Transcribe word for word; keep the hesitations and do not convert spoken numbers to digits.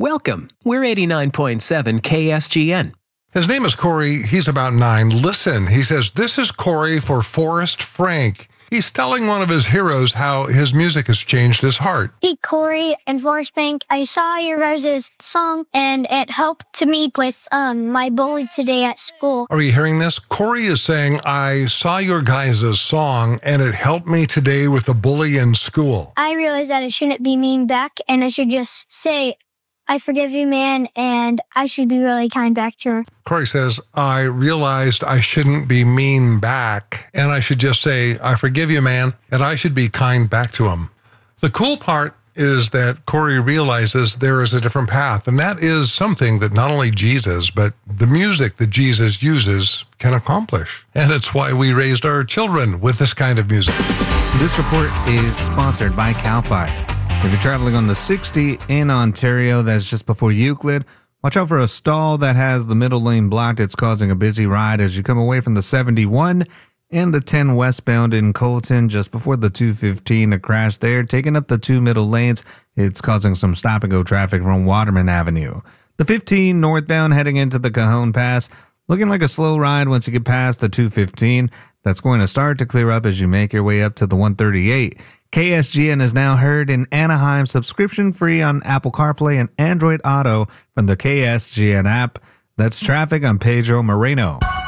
Welcome. We're eighty-nine point seven K S G N. His name is Corey. He's about nine. Listen, he says, this is Corey for Forrest Frank. He's telling one of his heroes how his music has changed his heart. Hey, Corey and Forrest Frank, I saw your guys' song, and it helped to meet with um, my bully today at school. Are you hearing this? Corey is saying, I saw your guys' song, and it helped me today with the bully in school. I realized that I shouldn't be mean back, and I should just say, I forgive you, man, and I should be really kind back to her. Corey says, I realized I shouldn't be mean back, and I should just say, I forgive you, man, and I should be kind back to him. The cool part is that Corey realizes there is a different path, and that is something that not only Jesus, but the music that Jesus uses can accomplish. And it's why we raised our children with this kind of music. This report is sponsored by CAL FIRE. If you're traveling on the sixty in Ontario, that's just before Euclid, watch out for a stall that has the middle lane blocked. It's causing a busy ride as you come away from the seventy-one and the ten westbound in Colton just before the two fifteen. A crash there, taking up the two middle lanes. It's causing some stop-and-go traffic from Waterman Avenue. The fifteen northbound heading into the Cajon Pass, looking like a slow ride once you get past the two fifteen. That's going to start to clear up as you make your way up to the one thirty-eight. K S G N is now heard in Anaheim, subscription-free on Apple CarPlay and Android Auto from the K S G N app. That's traffic on Pedro Moreno.